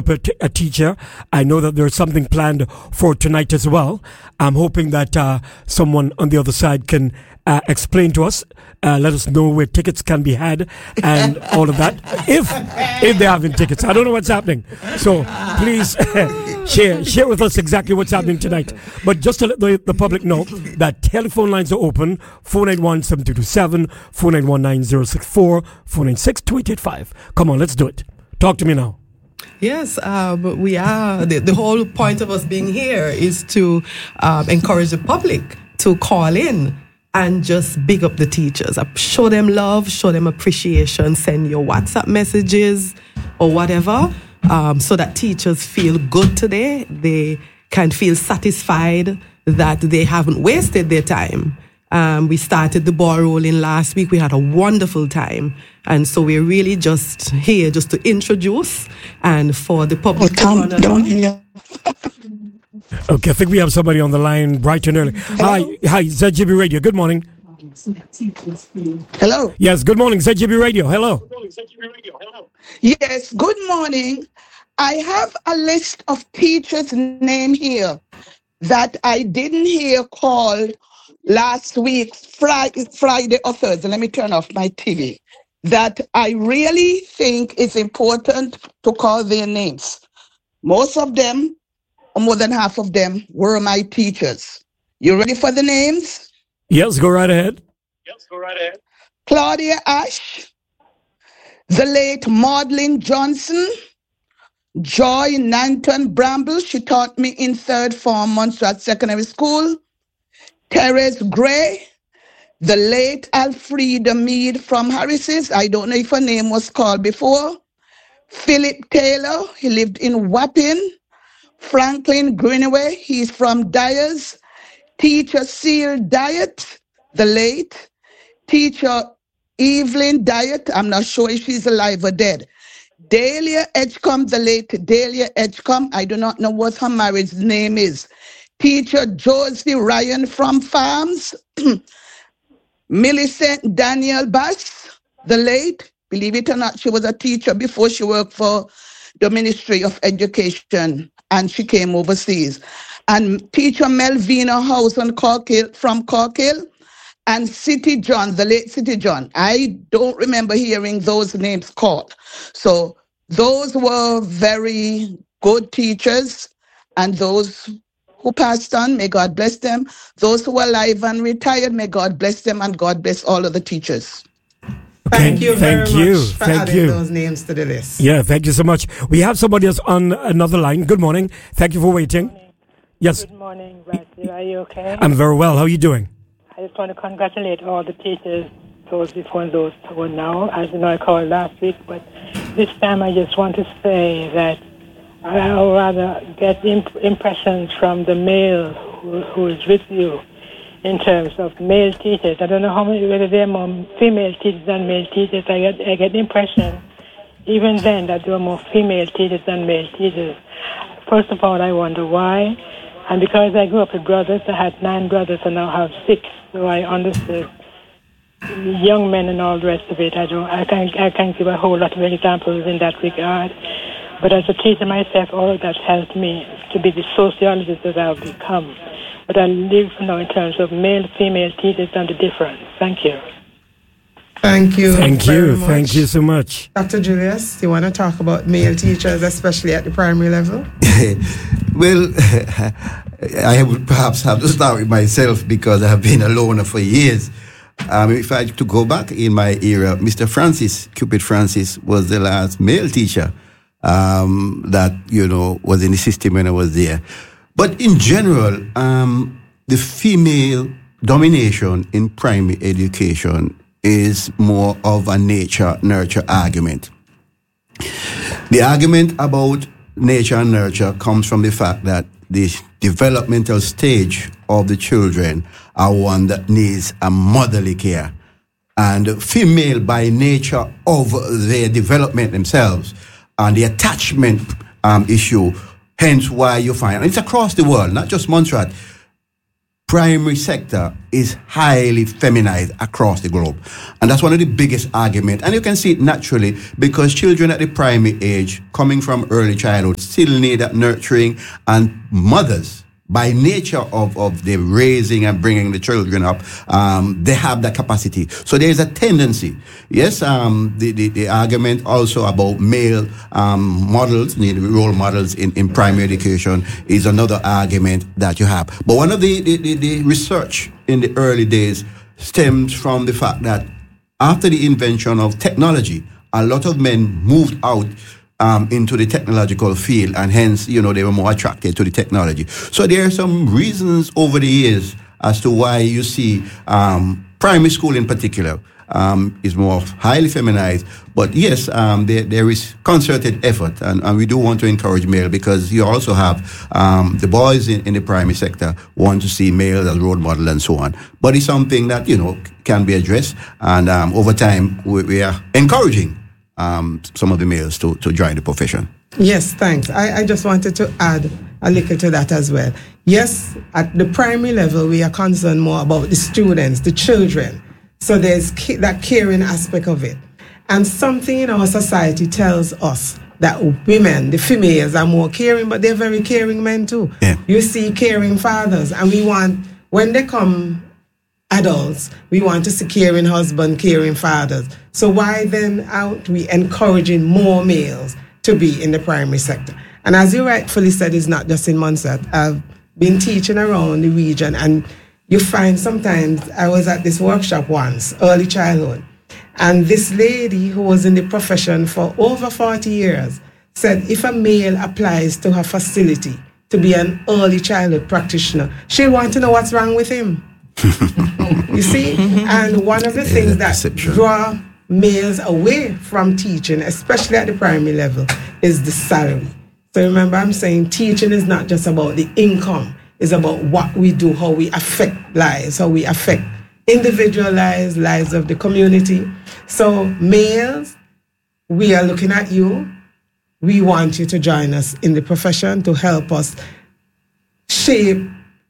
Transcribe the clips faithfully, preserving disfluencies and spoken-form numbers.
help a, t- a teacher. I know that there's something planned for tonight as well. I'm hoping that uh, someone on the other side can uh, explain to us, uh, let us know where tickets can be had and all of that, if if they're having tickets. I don't know what's happening. So please share share with us exactly what's happening tonight. But just to let the, the public know that telephone lines are open, four nine one, seven two two seven, four nine one, nine zero six four, four nine six, two eight eight five. Come on, let's do it. Talk to me now. Yes, um, we are. The, the whole point of us being here is to um, encourage the public to call in and just big up the teachers. Show them love, show them appreciation, send your WhatsApp messages or whatever, um, so that teachers feel good today. They can feel satisfied that they haven't wasted their time. Um, we started the ball rolling last week. We had a wonderful time. And so we're really just here just to introduce and for the public to run along. Okay, I think we have somebody on the line bright and early. Hi, hi, Z G B Radio. Good morning. Hello. Yes, good morning, Z G B Radio. Hello. Yes, good morning. I have a list of teachers' name here that I didn't hear called last week, Friday, Friday or Thursday. Let me turn off my T V. That I really think is important to call their names. Most of them, or more than half of them, were my teachers. You ready for the names? Yes, go right ahead. Yes, go right ahead. Claudia Ash, the late Maudlin Johnson, Joy Nanton Bramble. She taught me in third form Montserrat Secondary School. Therese Gray, the late Alfreda Mead from Harris's. I don't know if her name was called before. Philip Taylor, he lived in Wapping. Franklin Greenaway, he's from Dyers. Teacher Seal Diet, the late. Teacher Evelyn Diet, I'm not sure if she's alive or dead. Dahlia Edgecombe, the late Dahlia Edgecombe, I do not know what her marriage name is. Teacher Josie Ryan from Farms. Millicent Daniel Bass, the late, believe it or not, she was a teacher before she worked for the Ministry of Education and she came overseas. And teacher Melvina House on Corkhill, from Corkhill, and City John, the late City John. I don't remember hearing those names called. So those were very good teachers, and those who passed on, may God bless them. Those who are alive and retired, may God bless them, and God bless all of the teachers. Thank you very thank you. much for thank adding you. those names to the list. Yeah, thank you so much. We have somebody else on another line. Good morning. Thank you for waiting. Yes. Good morning, Bradley. Are you okay? I'm very well. How are you doing? I just want to congratulate all the teachers, those before and those who are now. As you know, I called last week, but this time I just want to say that I would rather get imp- impressions from the male who, who is with you in terms of male teachers. I don't know how many, whether there are more female teachers than male teachers. I get, I get the impression, even then, that there are more female teachers than male teachers. First of all, I wonder why. And because I grew up with brothers, I had nine brothers and now have six, so I understood young men and all the rest of it. I don't, I can't, I can't give a whole lot of examples in that regard. But as a teacher myself, all of that helped me to be the sociologist that I've become. But I live now in terms of male, female teachers and the difference. Thank you. Thank you. Thank very you. much. Thank you so much. Doctor Julius, do you want to talk about male teachers, especially at the primary level? Well, I would perhaps have to start with myself because I have been a loner for years. Um, if I had to go back in my era, Mister Francis, Cupid Francis, was the last male teacher um, that, you know, was in the system when I was there. But in general, um, the female domination in primary education is more of a nature-nurture argument. The argument about nature and nurture comes from the fact that the developmental stage of the children are one that needs a motherly care. And female by nature of their development themselves and the attachment um, issue, hence why you find, and it's across the world, not just Montserrat, primary sector is highly feminized across the globe. And that's one of the biggest arguments. And you can see it naturally because children at the primary age, coming from early childhood, still need that nurturing, and mothers, by nature of, of the raising and bringing the children up, um, they have that capacity. So there's a tendency. Yes, um, the, the, the argument also about male um, models, the role models in, in primary education is another argument that you have. But one of the, the, the, the research in the early days stems from the fact that after the invention of technology, a lot of men moved out Um, into the technological field, and hence, you know, they were more attracted to the technology. So there are some reasons over the years as to why you see um, primary school in particular um, is more highly feminized. But yes, um, there, there is concerted effort, and, and we do want to encourage male, because you also have um, the boys in, in the primary sector want to see males as role model and so on. But it's something that, you know, can be addressed, and um, over time we, we are encouraging Um, some of the males to, to join the profession. Yes, thanks. I, I just wanted to add a little to that as well. Yes, at the primary level, we are concerned more about the students, the children. So there's ca- that caring aspect of it. And something in our society tells us that women, the females, are more caring, but they're very caring men too. Yeah. You see caring fathers, and we want, when they come adults, we want to see caring husband, caring fathers. So why then aren't we encouraging more males to be in the primary sector? And as you rightfully said, it's not just in Montserrat. I've been teaching around the region, and you find sometimes, I was at this workshop once, early childhood, and this lady who was in the profession for over forty years said if a male applies to her facility to be an early childhood practitioner, she'll want to know what's wrong with him. You see? And one of the Yeah, things that perception. draw males away from teaching, especially at the primary level, is the salary. So remember, I'm saying teaching is not just about the income. It's about what we do, how we affect lives, how we affect individual lives, lives of the community. So males, we are looking at you. We want you to join us in the profession to help us shape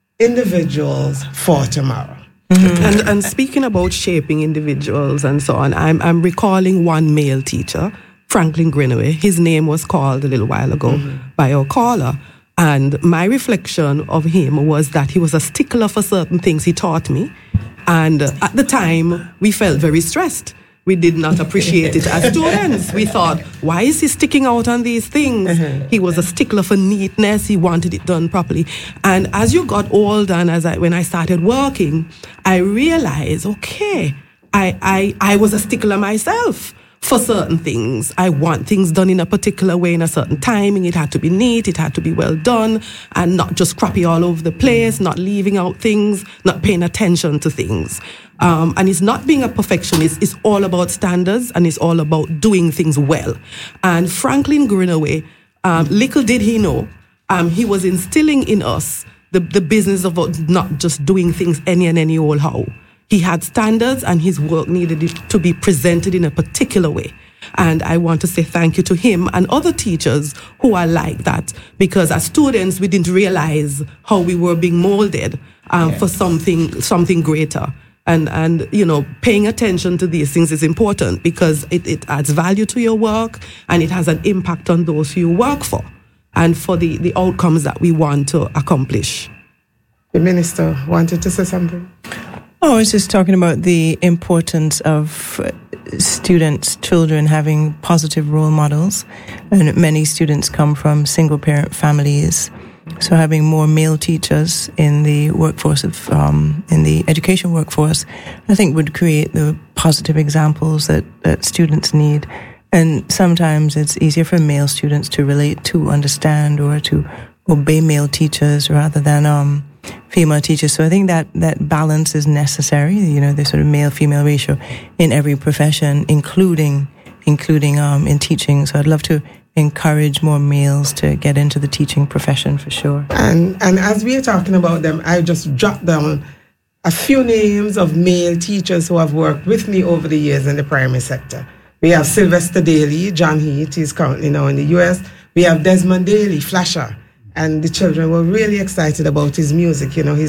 individuals for tomorrow. Mm-hmm. And, and speaking about shaping individuals and so on, I'm, I'm recalling one male teacher, Franklin Greenaway. His name was called a little while ago mm-hmm. by our caller. And my reflection of him was that he was a stickler for certain things he taught me. And uh, at the time, we felt very stressed. We did not appreciate it as students. We thought, why is he sticking out on these things? Uh-huh. He was a stickler for neatness. He wanted it done properly. And as you got older, and as I, when I started working, I realized, okay, I, I, I was a stickler myself for certain things. I want things done in a particular way, in a certain timing. It had to be neat. It had to be well done, and not just crappy all over the place, not leaving out things, not paying attention to things. Um, and it's not being a perfectionist. It's all about standards, and it's all about doing things well. And Franklin Greenaway, um, little did he know, um, he was instilling in us the, the business of not just doing things any and any old how. He had standards, and his work needed to be presented in a particular way. And I want to say thank you to him and other teachers who are like that, because as students, we didn't realize how we were being molded um, yes. for something something greater. And, and, you know, paying attention to these things is important, because it, it adds value to your work, and it has an impact on those who you work for and for the, the outcomes that we want to accomplish. The minister wanted to say something. Oh, I was just talking about the importance of students, children having positive role models. And many students come from single-parent families. So having more male teachers in the workforce of, um, in the education workforce, I think would create the positive examples that, that students need. And sometimes it's easier for male students to relate to, understand, or to obey male teachers rather than, um, female teachers. So I think that, that balance is necessary, you know, the sort of male-female ratio in every profession, including, including, um, in teaching. So I'd love to encourage more males to get into the teaching profession for sure. And and as we are talking about them, I just jot down a few names of male teachers who have worked with me over the years in the primary sector. We have Sylvester Daly, John Heath, he's currently now in the U S. We have Desmond Daly, Flasher, and the children were really excited about his music. You know, his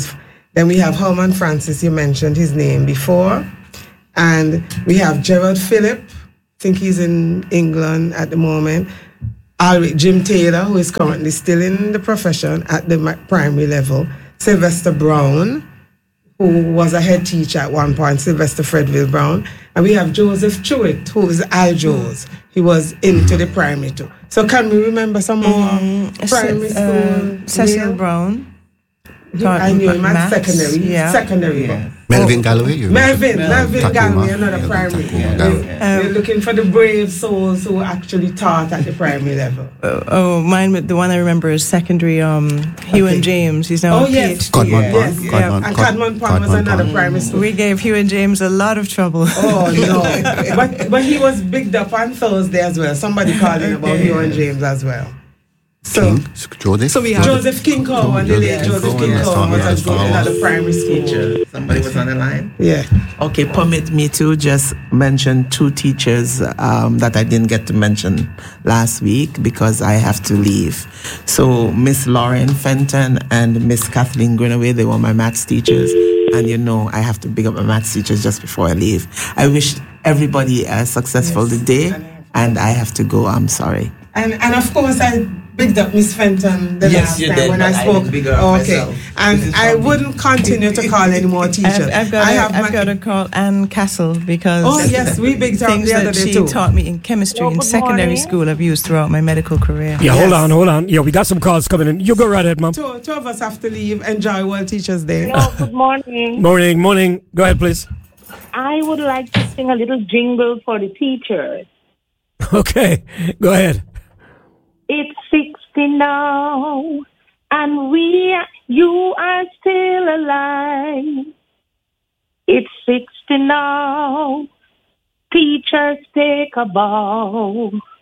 Then we have Herman Francis, you mentioned his name before. And we have Gerald Phillip, I think he's in England at the moment. Alric Jim Taylor, who is currently still in the profession at the primary level. Sylvester Brown, who was a head teacher at one point, Sylvester Fredville Brown. And we have Joseph Truitt, who is Al Joes. He was into the primary too. So can we remember some more mm, primary school? Uh, Cecil Brown. I knew him at secondary. Yeah. Secondary. Yeah. Melvin Galloway. You Melvin, Melvin Takuma. Galloway, another Yeah, primary. Takuma. We're, we're looking for the brave souls who actually taught at the primary level. Uh, oh, mine, the one I remember is secondary, um, Hugh Okay. and James. He's now Oh, a yes. PhD. Codman Yes, Pond. yeah. Codman- And Cod- Codman Pond was Codman another Pond. primary school. We gave Hugh and James a lot of trouble. Oh, no. but, but he was bigged up on Thursday as well. Somebody called in about Hugh and James as well. So, King, Joseph. so we have Joseph King Cowan, the late Joseph King Cowan was at another primary school. Teacher. Somebody was on the line? Yeah. Okay, permit me to just mention two teachers um, that I didn't get to mention last week because I have to leave. So Miss Lauren Fenton and Miss Kathleen Greenaway, they were my maths teachers. And you know, I have to big up my maths teachers just before I leave. I wish everybody a successful Yes. day, and I have to go. I'm sorry. And and of course I bigged up Miss Fenton the Yes, last you time did, when but I I spoke. didn't big her up Okay. myself. This And is I from me. wouldn't continue to call any more teachers. I've, I've got I to, have I've my- got to call Anne Castle because Oh yes, we bigged her up things the other that day she too. taught me in chemistry Well, in good secondary morning. school I've used throughout my medical career. Yeah, hold Yes. on, hold on. Yeah, we got some calls coming in. You go right ahead, Mom. Two, two of us have to leave. Enjoy World Teachers Day. Hello, good morning. Morning, morning. Go ahead, please. I would like to sing a little jingle for the teachers. Okay, go ahead. It's sixty now, and we, you are still alive. It's sixty now, teachers take a bow.